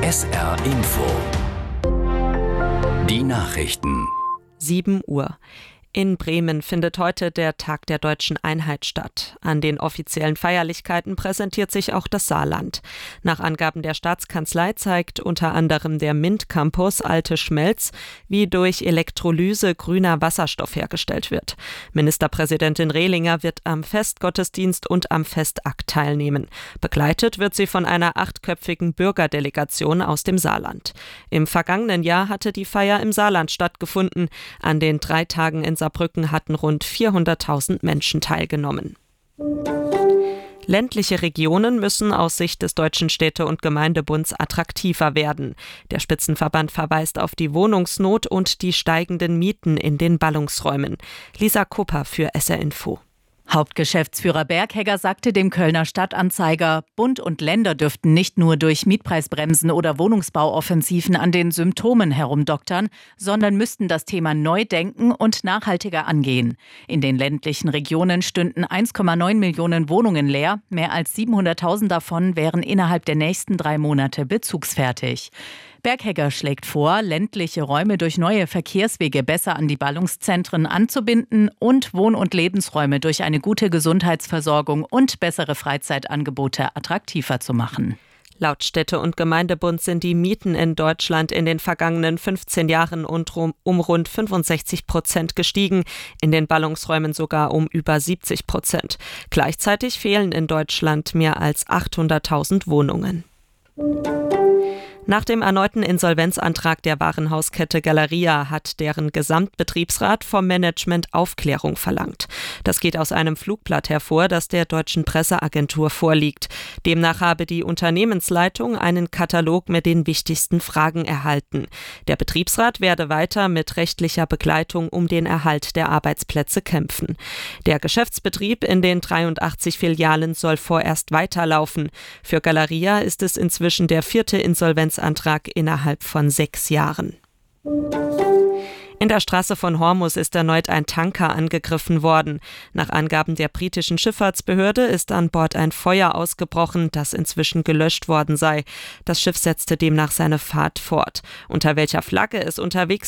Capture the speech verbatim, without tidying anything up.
S R Info. Die Nachrichten. sieben Uhr. In Bremen findet heute der Tag der Deutschen Einheit statt. An den offiziellen Feierlichkeiten präsentiert sich auch das Saarland. Nach Angaben der Staatskanzlei zeigt unter anderem der MINT-Campus Alte Schmelz, wie durch Elektrolyse grüner Wasserstoff hergestellt wird. Ministerpräsidentin Rehlinger wird am Festgottesdienst und am Festakt teilnehmen. Begleitet wird sie von einer achtköpfigen Bürgerdelegation aus dem Saarland. Im vergangenen Jahr hatte die Feier im Saarland stattgefunden. An den drei Tagen in Saarbrücken hatten rund vierhunderttausend Menschen teilgenommen. Ländliche Regionen müssen aus Sicht des Deutschen Städte- und Gemeindebunds attraktiver werden. Der Spitzenverband verweist auf die Wohnungsnot und die steigenden Mieten in den Ballungsräumen. Lisa Kupper für S R Info. Hauptgeschäftsführer Berghegger sagte dem Kölner Stadtanzeiger, Bund und Länder dürften nicht nur durch Mietpreisbremsen oder Wohnungsbauoffensiven an den Symptomen herumdoktern, sondern müssten das Thema neu denken und nachhaltiger angehen. In den ländlichen Regionen stünden eins Komma neun Millionen Wohnungen leer, mehr als siebenhunderttausend davon wären innerhalb der nächsten drei Monate bezugsfertig. Berghegger schlägt vor, ländliche Räume durch neue Verkehrswege besser an die Ballungszentren anzubinden und Wohn- und Lebensräume durch eine gute Gesundheitsversorgung und bessere Freizeitangebote attraktiver zu machen. Laut Städte- und Gemeindebund sind die Mieten in Deutschland in den vergangenen fünfzehn Jahren um rund fünfundsechzig Prozent gestiegen, in den Ballungsräumen sogar um über siebzig Prozent. Gleichzeitig fehlen in Deutschland mehr als achthunderttausend Wohnungen. Nach dem erneuten Insolvenzantrag der Warenhauskette Galeria hat deren Gesamtbetriebsrat vom Management Aufklärung verlangt. Das geht aus einem Flugblatt hervor, das der deutschen Presseagentur vorliegt. Demnach habe die Unternehmensleitung einen Katalog mit den wichtigsten Fragen erhalten. Der Betriebsrat werde weiter mit rechtlicher Begleitung um den Erhalt der Arbeitsplätze kämpfen. Der Geschäftsbetrieb in den dreiundachtzig Filialen soll vorerst weiterlaufen. Für Galeria ist es inzwischen der vierte Insolvenz Antrag innerhalb von sechs Jahren. In der Straße von Hormuz ist erneut ein Tanker angegriffen worden. Nach Angaben der britischen Schifffahrtsbehörde ist an Bord ein Feuer ausgebrochen, das inzwischen gelöscht worden sei. Das Schiff setzte demnach seine Fahrt fort. Unter welcher Flagge es unterwegs